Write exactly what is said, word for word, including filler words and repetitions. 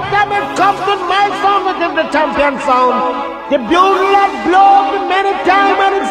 damn it, comes with my sound, which is the champion sound. The bugle that blows many times and